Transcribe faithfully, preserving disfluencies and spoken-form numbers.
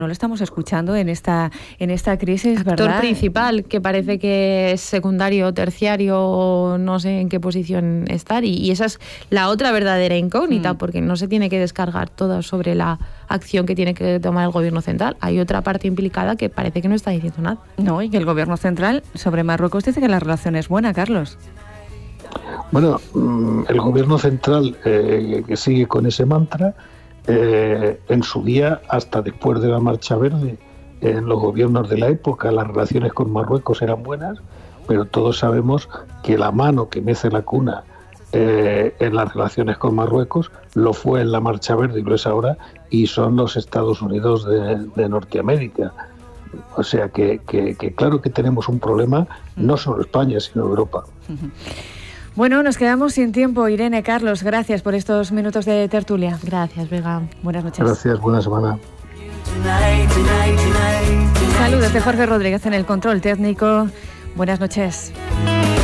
No lo estamos escuchando en esta en esta crisis, actor ¿verdad? principal, que parece que es secundario o terciario, no sé en qué posición estar, y, y esa es la otra verdadera incógnita, mm. porque no se tiene que descargar todo sobre la acción que tiene que tomar el gobierno central. Hay otra parte implicada que parece que no está diciendo nada. No, y que el gobierno central sobre Marruecos dice que la relación es buena, Carlos. Bueno, el gobierno central eh, que sigue con ese mantra. Eh, en su día, hasta después de la Marcha Verde, en los gobiernos de la época, las relaciones con Marruecos eran buenas, pero todos sabemos que la mano que mece la cuna eh, en las relaciones con Marruecos lo fue en la Marcha Verde y lo es ahora, y son los Estados Unidos de, de Norteamérica. O sea que, que, que claro que tenemos un problema, no solo España, sino Europa. Uh-huh. Bueno, nos quedamos sin tiempo. Irene, Carlos, gracias por estos minutos de tertulia. Gracias, Vega. Buenas noches. Gracias, buena semana. Saludos de Jorge Rodríguez en el control técnico. Buenas noches.